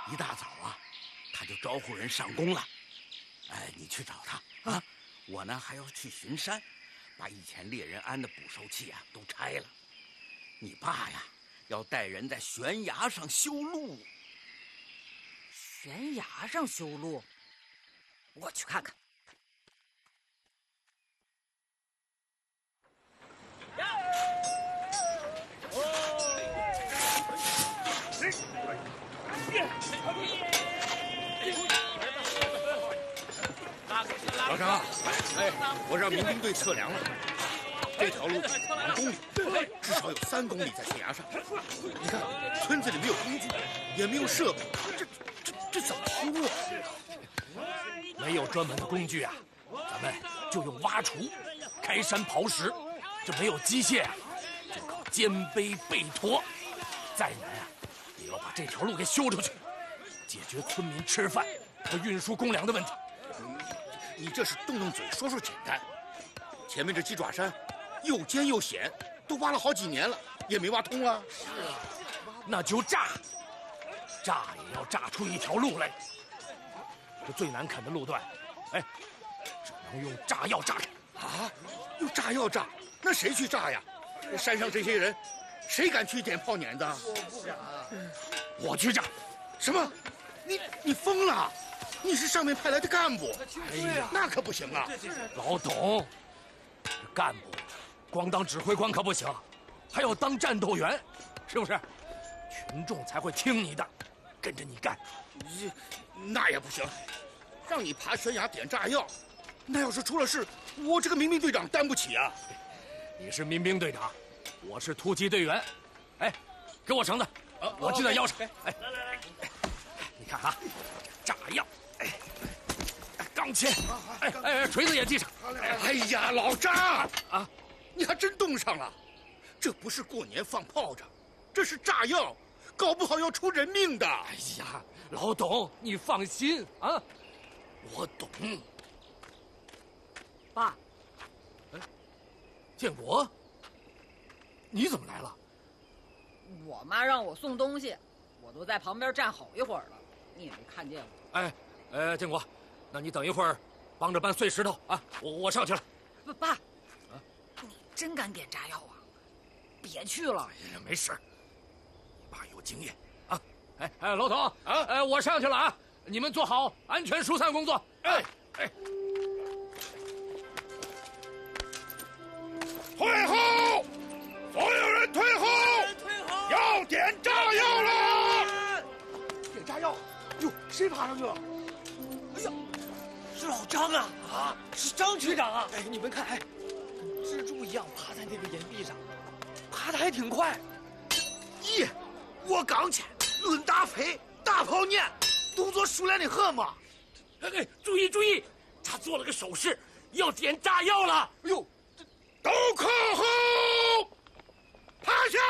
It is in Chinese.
一大早啊，他就招呼人上工了。哎，你去找他啊！我呢还要去巡山，把以前猎人安的捕兽器啊都拆了。你爸呀，要带人在悬崖上修路。 悬崖上修路？我去看看。 老张，哎，我让民兵队测量了，这条路2公里，至少有3公里在悬崖上。你看，村子里没有工具，也没有设备，这怎么修啊？ 没有专门的工具啊，咱们就用挖锄、开山刨石。这没有机械啊，就靠肩背背驮。再难啊，也要把这条路给修出去，解决村民吃饭和运输公粮的问题。 你这是动动嘴说说简单，前面这鸡爪山又尖又险，都挖了好几年了，也没挖通啊。 是啊，那就炸也要炸出一条路来。这最难啃的路段，哎，只能用炸药炸开。 啊，用炸药炸？那谁去炸呀？山上这些人，谁敢去点炮碾子？ 我不敢。我去炸。 什么？你疯了？你是上面派来的干部， 哎呀， 那可不行啊！ 老董，这干部光当指挥官可不行，还要当战斗员，是不是？群众才会听你的，跟着你干。 那也不行，让你爬悬崖点炸药，那要是出了事，我这个民兵队长担不起啊！ 你是民兵队长，我是突击队员。哎，给我绳子，我系在腰上。哎，来，你看啊，炸药。钢钎，哎，锤子也系上。 哎呀，老张啊，你还真冻上了。这不是过年放炮仗，这是炸药，搞不好要出人命的。 哎呀，老董，你放心啊，我懂。 爸， 哎，建国，你怎么来了？ 我妈让我送东西，我都在旁边站好一会儿了，你也没看见我。 哎，建国。那你等一会儿，帮着搬碎石头啊！我上去了。 爸，你真敢点炸药啊？别去了。 哎呀，没事，你爸有经验啊。哎，老董啊，我上去了啊，你们做好安全疏散工作。哎， 退后！所有人退后！要点炸药了！ 点炸药！哟，谁爬上去了？哎呀！是老张啊！啊，是张局长啊！哎，你们看，哎，跟蜘蛛一样爬在那个岩壁上，爬得还挺快。 咦，我刚去，论打飞，大炮念，动作熟练的很嘛。 哎，注意，他做了个手势，要点炸药了。 哎呦，都靠后，趴下！